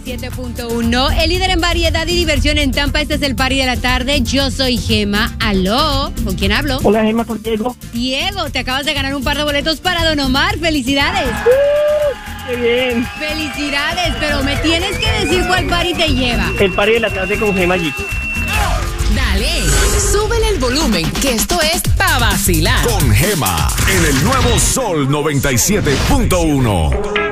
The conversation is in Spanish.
97.1, el líder en variedad y diversión en Tampa. Este es el party de la tarde. Yo soy Gema. Aló, ¿con quién hablo? Hola, Gema, con Diego. Diego, te acabas de ganar un par de boletos para Don Omar. ¡Felicidades! ¡Qué bien! ¡Felicidades! Pero me tienes que decir cuál party te lleva. El party de la tarde con Gema G. Dale, súbele el volumen, que esto es pa' vacilar. Con Gema, en el nuevo Sol 97.1.